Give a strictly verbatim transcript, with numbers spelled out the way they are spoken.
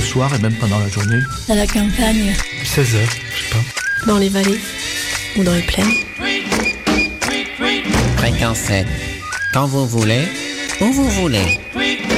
soir et même pendant la journée. Dans la campagne. seize heures, je sais pas. Dans les vallées ou dans les plaines. Fréquence sept. Quand vous voulez, où vous voulez.